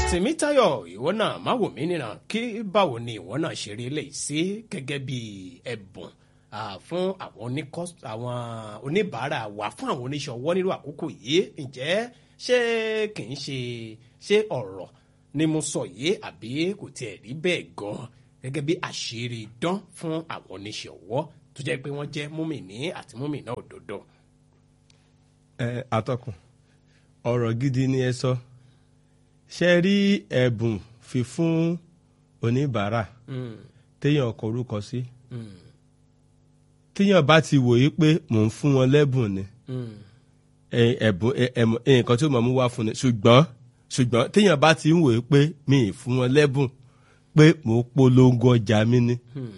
Tèmítáyọ̀ ìwọ náà má wò mí nìran kí báwo ni ìwọ náà ṣe rí eléyìí sí gẹ́gẹ́ bí ẹ̀bùn fún àwọn oníbàárà wa fún àwọn oníṣòwò nírú àkókò yìí ǹjẹ́ ṣé kì í ṣe ọ̀rọ̀ ni mo sọ yìí àbí kò tiẹ̀ rí bẹ́ẹ̀ gan gẹ́gẹ́ bí àṣírí dán fún àwọn oníṣòwò tó jẹ́ pé wọ́n jẹ́ múmìnì àti múmìnà òdodo. Atọ́kùn ọ̀rọ̀ gidi ni ẹ sọ ṣe rí ẹ̀bùn fífún oníbàárà téèyàn kọ orúkọ sí téèyàn bá ti wòye pé mò ń fún wọn lẹ́bùn ni ẹ̀bùn nǹkan tí ó máa mú wá fún ni ṣùgbọ́n téèyàn bá ti ń wòye pé mi ì fún wọn lẹ́bùn pé mò ń polongo ọjà mi ni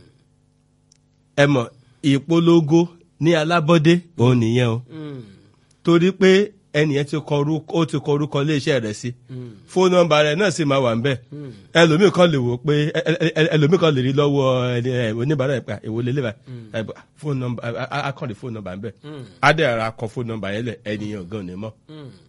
ẹ mọ̀ ìpolongo ní alábọ́dé òun nìyẹn o torí pé ẹnìyẹn ti kọ orúkọ iléeṣẹ́ rẹ̀ sí fóònù nọ́mbà rẹ̀ náà sì máa wà ńbẹ̀ ẹlòmíì kan lè wò pé ẹlòmíì kan lè rí lọ́wọ́ oníbàárà ìpà èwo lélẹ̀ báyìí fóònù nọ́mbà akọ̀rẹ́ fóònù nọ́mbà ńbẹ̀ adẹ́rẹ́ akọ fóònù nọ́mbà yẹn lẹ̀ ẹnìyàn gan ni mọ́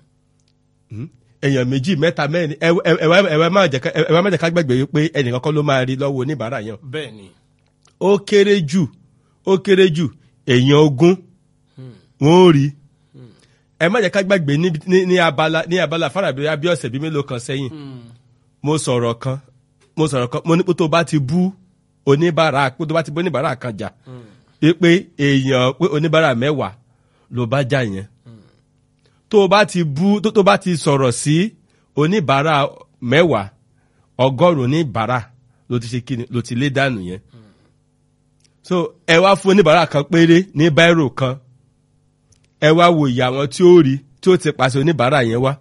èèyàn méjì mẹ́ta mẹ́rin ẹ̀wẹ̀ má jẹ́ ká gbàgbé pé ẹnìkan kọ́ ló máa rí lọ́wọ́ oníbàárà yẹn bẹ́ẹ̀ni ó kéré jù èèyàn 20 wọn ò rí ẹ má jẹ́ ká gbàgbé ní abala fárabí abí ọ̀sẹ̀ bíi mélòó kan sẹ́yìn mo sọ̀rọ̀ kan mo ní pé tó bá ti bú oníbàárà kan jà pé èèyàn pé oníbàárà 10 ló bá jà yẹn tó bá ti sọ̀rọ̀ sí oníbàárà 10 100 oníbàárà ló ti ṣe kíni ló ti lé dànù yẹn so ẹ wá fún oníbàárà kan péré ní báírò kan ẹ wá wo ìyà àwọn tí ó rí tí ó ti pàṣẹ oníbàárà yẹn wá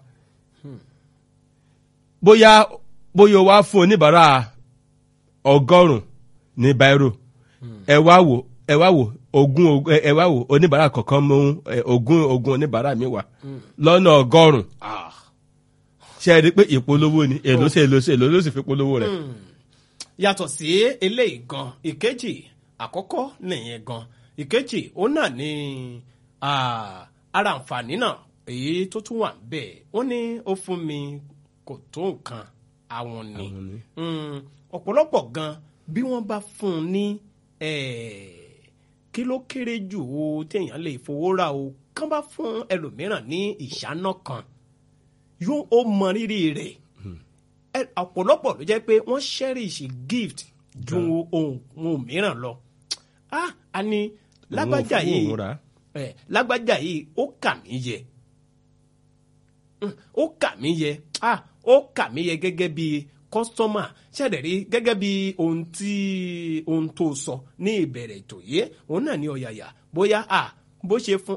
bóyá o wá fún oníbàárà 100 ní báírò ẹ wá wò oníbàárà kọ̀ọ̀kan mú 20 oníbàárà mi wá lọ́nà 100 ṣe é rí pé ìpolówó ni èlò ló sì fi polówó rẹ̀. Yàtọ̀ sí eléyìí gan ìkejì àkọ́kọ́ nìyẹn gan ìkejì ó náà ní ara àǹfààní náà èyí tó tún wà bẹ́ẹ̀ wọ́n ní ó fún mi kò tó nǹkan àwọn ni ọ̀pọ̀lọpọ̀ gan bí wọ́n bá fún un ní kí ló kéré jù o téèyàn lè fowó rà o kán bá fún ẹlòmíràn ní ìṣáná kan yóò ó mọ rírì rẹ̀ ọ̀pọ̀lọpọ̀ ló jẹ́ pé wọ́n cherish gift ju ohun mìíràn lọ a ní lágbájá yìí ó kà mí yẹ gẹ́gẹ́ bí kọ́sítọ́mà ṣẹ̀dẹ̀rí gẹ́gẹ́ bí ohun tó sọ ní ìbẹ̀rẹ̀ ètò yìí òun náà ní ọ̀yàyà bóyá bó ṣe fún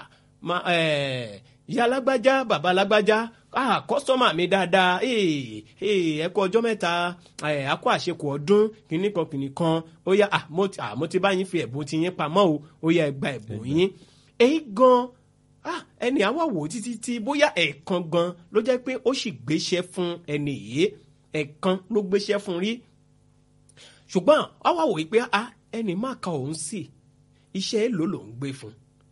ìyá lágbájá bàbá lágbájá kọ́sítọ́mà mi dáadáa ẹ kú ọjọ́ mẹ́ta a kú àṣekù ọdún kìnnì kan ó yá mo ti bá yín fi ẹ̀bùn ti yín pamọ́ o ó yá ẹ gba ẹ̀bùn yín èyí gan ẹni àwa wò títí bóyá ẹ̀ẹ̀kan gan ló jẹ́ pé ó sì gbéṣẹ́ fún ẹni yìí ẹ̀ẹ̀kan ló gbéṣẹ́ fún rí ṣùgbọ́n àwa wò pé ẹni má ka òun sí iṣẹ́ èlò lòún gbé fún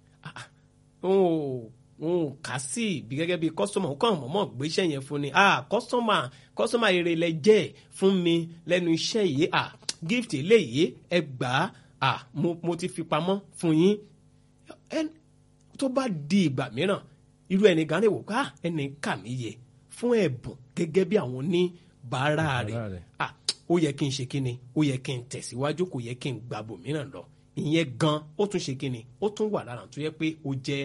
òun kà sí bí gẹ́gẹ́ bí kọ́sọ́mà òun kàn mọ̀mọ́ gbéṣẹ́ yẹn fún ni kọ́sọ́mà rere lẹ jẹ́ fún mi lẹ́nu iṣẹ́ yìí gift eléyìí ẹ gbà mo ti fi pamọ́ fún yín tó bá di ìgbà mìíràn irú ẹni gan lè wò pé ẹni kà mí yẹ fún ẹ̀bùn gẹ́gẹ́ bí àwọn oníbàárà rẹ̀ ó yẹ kí n ṣe kíni ó yẹ kí n tẹ̀síwájú kò yẹ kí n gbàbò mìíràn lọ ìyẹn gan ó tún ṣe kíni ó tún wà lára tó yẹ pé ó jẹ́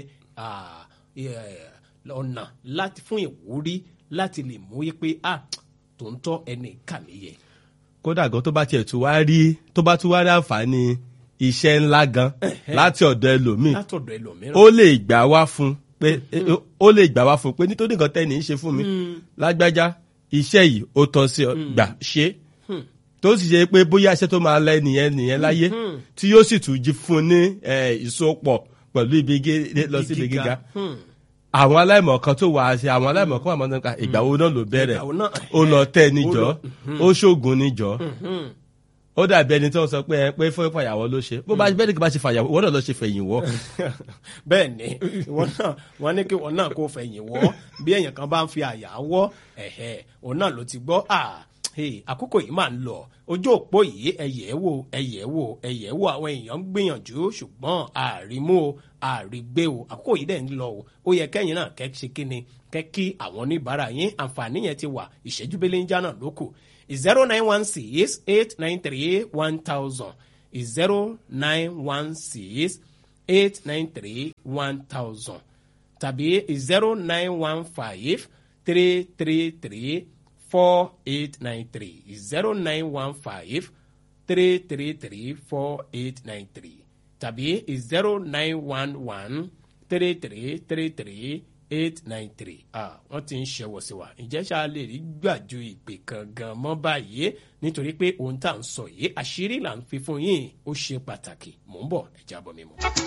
ọ̀nà láti fún ìwúrí láti lè mú yí pé tó ń tọ́ ẹni kà mí yẹ. kódà gan tó bá tiẹ̀ tún wá rí àǹfààní iṣẹ́ ńlá gan láti ọ̀dọ̀ ẹlòmíì ó lè gbà wá fún pé nítorí nǹkan tẹ́ni ń ṣe fún mi lágbájá iṣẹ́ yìí ó tọ́ sí gbà ṣe tó sì ṣe pé bóyá iṣẹ́ tó máa lẹ́ nìyẹn láyé tí yóò sì tún jí fún ní ìsopọ̀ pẹ̀lú lọ sí ibi gíga àwọn aláìmọ̀kan tó wà á ṣe àwọn aláìmọ̀kan wà mọ́ nípa ìgbà wo náà ló bẹ̀rẹ̀ ó lọ tẹ́ níjọ́ ó ṣoògùn níjọ́ ó dàbí ẹni tó ń sọ pé fún fàyàwọ́ ló ṣe bó bá bẹ́ẹ̀ ni kí bá ṣe fàyàwọ́ wọ́n náà lọ ṣe fẹ̀yìn wọ́. bẹ́ẹ̀ ni wọ́n ní kí wọ́n náà kó fẹ̀yìn wọ́ bí èèyàn kan bá ń fi àyà wọ́ òun náà ló ti gbọ́ àkókò yìí máa ń lọ ojú òpó yìí ẹ̀yẹ̀ wò àwọn èèyàn ń gbìyànjú ṣùgbọ́n àrímú àrígbé o àkókò yìí dẹ̀ ń lọ o ó yẹ kẹ́yìn náà kẹ́ ṣe kíni kẹ́ kí àwọn oníbàárà yín àǹfààní yẹn ti wà ìṣẹ́jú belenja náà lókù 0916-893-1000 0916-893-1000 tàbí 0915-333-4893 0915-333-4893 tàbí 0911-3333-893 wọ́n ti ń ṣẹ̀wọ̀ sí wa ǹjẹ́ ṣáà lè rí gbàjú ìpè kan gan mọ́ báyìí nítorí pé ohun tá à ń sọ yìí àṣírí là ń fi fún yín ó ṣe pàtàkì mò ń bọ̀ ẹ̀jẹ̀ àbọ̀ mi mọ́.